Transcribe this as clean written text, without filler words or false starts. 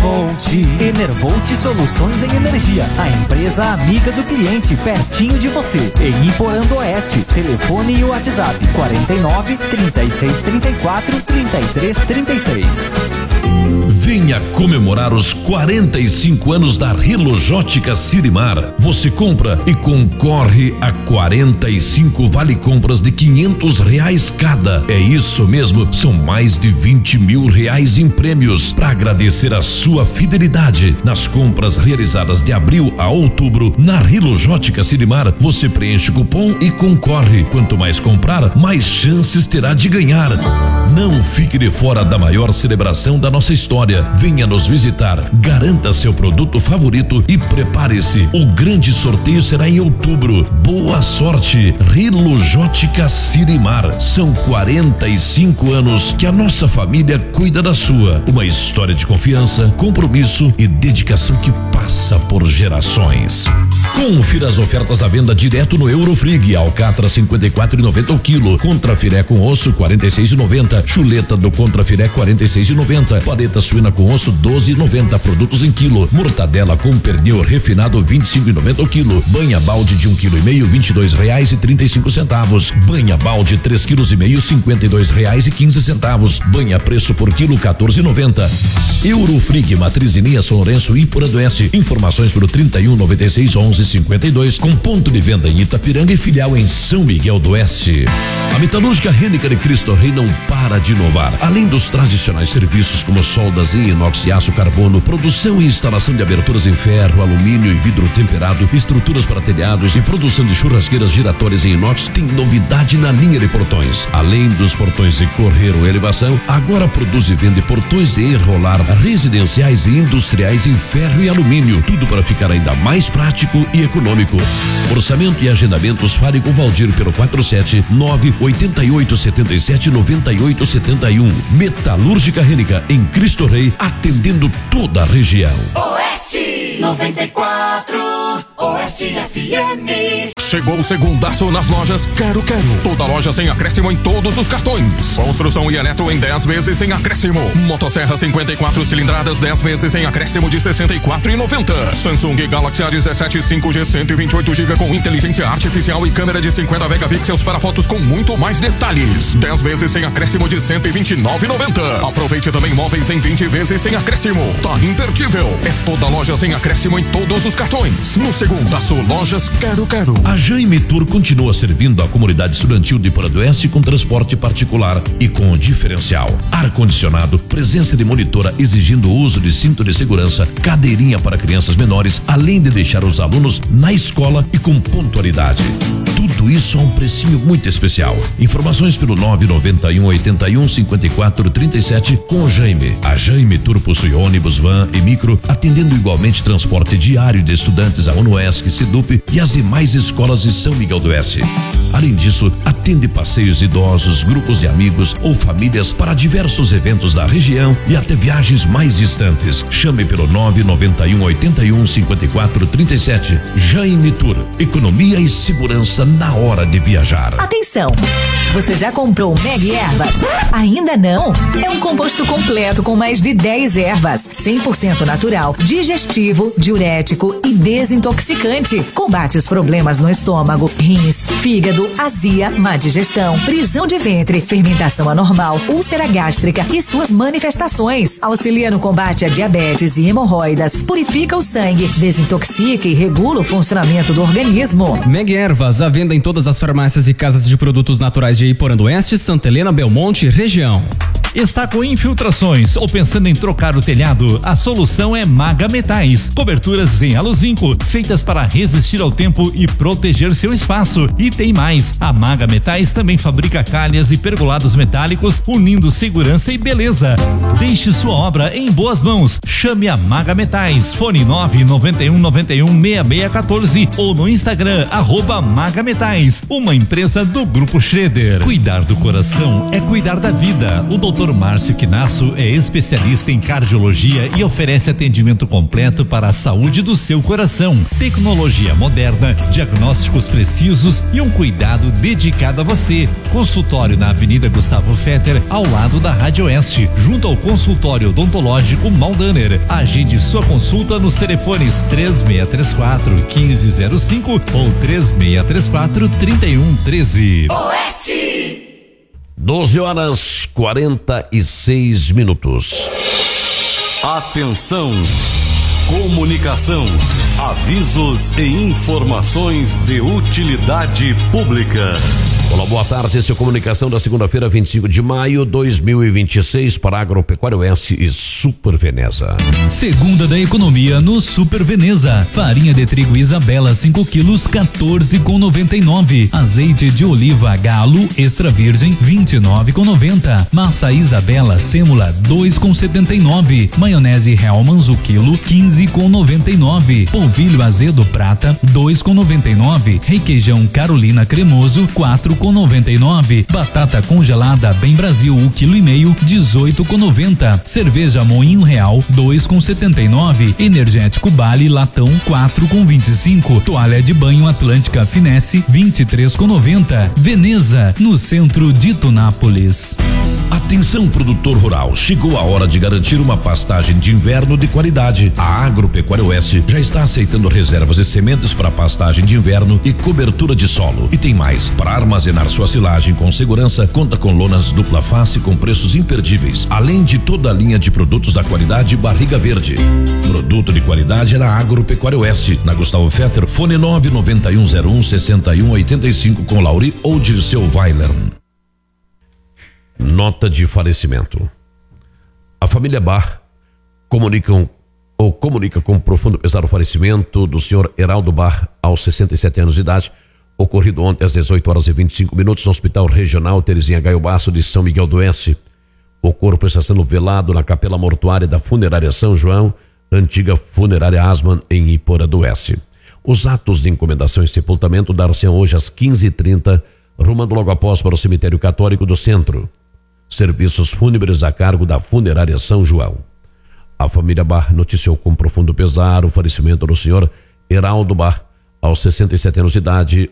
Enervolt. Enervolt Soluções em Energia, a empresa amiga do cliente, pertinho de você. Em Iporã do Oeste, telefone e WhatsApp 49 36 34 33 36. Venha comemorar os 45 anos da Rilojótica Sirimar. Você compra e concorre a 45 vale compras de R$500 cada. É isso mesmo, são mais de R$20 mil em prêmios. Para agradecer a sua fidelidade nas compras realizadas de abril a outubro na Rilojótica Sirimar, você preenche o cupom e concorre. Quanto mais comprar, mais chances terá de ganhar. Não fique de fora da maior celebração da nossa história. Venha nos visitar, garanta seu produto favorito e prepare-se. O grande sorteio será em outubro. Boa sorte, Rilojótica Sirimar. São 45 anos que a nossa família cuida da sua. Uma história de confiança, compromisso e dedicação que passa por gerações. Confira as ofertas à venda direto no Eurofrig. Alcatra 54,90 o quilo. Contrafilé com osso 46,90. Chuleta do contrafilé 46,90. Paleta suína com osso 12,90. Produtos em quilo. Mortadela com pernil refinado 25,90 o quilo. Banha balde de 1,5 kg R$22,35. Banha balde 3,5 kg R$52,15. Banha preço por quilo 14,90. Eurofrig, Matriz em linha São Lourenço e Iporã do Oeste. Informações pelo 31 96 11 52, com ponto de venda em Itapiranga e filial em São Miguel do Oeste. A Metalúrgica Rênica de Cristo Rei não para de inovar. Além dos tradicionais serviços como soldas em inox e aço carbono, produção e instalação de aberturas em ferro, alumínio e vidro temperado, estruturas para telhados e produção de churrasqueiras giratórias em inox, tem novidade na linha de portões. Além dos portões de correr ou elevação, agora produz e vende portões e enrolar residenciais e industriais em ferro e alumínio, tudo para ficar ainda mais prático e econômico. Orçamento e agendamentos, fale com Valdir pelo 479-8877-9871. Metalúrgica Rênica em Cristo Rei, atendendo toda a região. Oeste 94, Oeste FM. Chegou o segundaço nas lojas Quero Quero. Toda loja sem acréscimo em todos os cartões. Construção e eletro em 10 vezes sem acréscimo. Motosserra 54 cilindradas 10 vezes sem acréscimo de R$64,90. Samsung Galaxy A17 5G 128GB com inteligência artificial e câmera de 50 megapixels para fotos com muito mais detalhes. 10 vezes sem acréscimo de R$129,90. Aproveite também móveis em 20 vezes sem acréscimo. Tá imperdível. É toda loja sem acréscimo em todos os cartões. No segundaço, lojas Quero Quero. A Jaime Tour continua servindo a comunidade estudantil de Iporã do Oeste com transporte particular e com diferencial. Ar-condicionado, presença de monitora exigindo o uso de cinto de segurança, cadeirinha para crianças menores, além de deixar os alunos na escola e com pontualidade. Tudo isso a um precinho muito especial. Informações pelo 991 81 54 37 com o Jaime. A Jaime Tour possui ônibus, van e micro, atendendo igualmente transporte diário de estudantes a UNOESC, SEDUP e as demais escolas de São Miguel do Oeste. Além disso, atende passeios idosos, grupos de amigos ou famílias para diversos eventos da região e até viagens mais distantes. Chame pelo 991 81 54 37. Jaime Tour. Economia e segurança na hora de viajar. Atenção! Você já comprou o Meg Ervas? Ainda não? É um composto completo com mais de 10 ervas, 100% natural, digestivo, diurético e desintoxicante. Combate os problemas no estômago, rins, fígado, azia, má digestão, prisão de ventre, fermentação anormal, úlcera gástrica e suas manifestações. Auxilia no combate a diabetes e hemorroidas, purifica o sangue, desintoxica e regula o funcionamento do organismo. Meg Ervas, à venda em todas as farmácias e casas de produtos naturais de Iporã do Oeste, Santa Helena, Belmonte, região. Está com infiltrações ou pensando em trocar o telhado? A solução é Maga Metais. Coberturas em aluzinco, feitas para resistir ao tempo e proteger seu espaço. E tem mais, a Maga Metais também fabrica calhas e pergolados metálicos, unindo segurança e beleza. Deixe sua obra em boas mãos. Chame a Maga Metais. Fone 991 91 6614 ou no Instagram @Maga Metais, uma empresa do Grupo Schroeder. Cuidar do coração é cuidar da vida. O Dr. Dr. Márcio Quinasso é especialista em cardiologia e oferece atendimento completo para a saúde do seu coração. Tecnologia moderna, diagnósticos precisos e um cuidado dedicado a você. Consultório na Avenida Gustavo Fetter, ao lado da Rádio Oeste, junto ao consultório odontológico Maldaner. Agende sua consulta nos telefones 3634-1505 ou 3634-3113. Oeste! 12h46. Atenção! Comunicação, avisos e informações de utilidade pública. Olá, boa tarde. Essa é a comunicação da segunda-feira, 25 de maio de 2026 para Agropecuária Oeste e Super Veneza. Segunda da economia no Super Veneza. Farinha de trigo Isabela 5 quilos 14,99. Azeite de oliva Galo extra virgem 29,90. Massa Isabela sêmula 2,79. Maionese Hellmann's o quilo 15,99. Polvilho azedo prata 2,99. Requeijão Carolina cremoso 4,99. Batata congelada Bem Brasil o quilo e meio 18,90. Cerveja Moinho Real 2,79. Energético Bali latão 4,25. Toalha de banho Atlântica Finesse 23,90. Veneza, no centro de Tunápolis. Atenção, produtor rural, chegou a hora de garantir uma pastagem de inverno de qualidade. A Agropecuária Oeste já está aceitando reservas de sementes para pastagem de inverno e cobertura de solo. E tem mais, para armazenar sua silagem com segurança, conta com lonas dupla face com preços imperdíveis, além de toda a linha de produtos da qualidade Barriga Verde. Produto de qualidade é na Agropecuária Oeste, na Gustavo Fetter, fone 991016185 com Lauri ou Dirceu Weiler. Nota de falecimento. A família Bar comunica com profundo pesar o falecimento do senhor Heraldo Bar, aos 67 anos de idade, ocorrido ontem às 18h25 no Hospital Regional Terezinha Gaio Basso de São Miguel do Oeste. O corpo está sendo velado na capela mortuária da Funerária São João, antiga Funerária Asman, em Iporã do Oeste. Os atos de encomendação e sepultamento dar-se hoje às 15h30, rumando logo após para o cemitério católico do centro. Serviços fúnebres a cargo da Funerária São João. A família Bar noticiou com profundo pesar o falecimento do senhor Heraldo Bar, aos 67 anos de idade,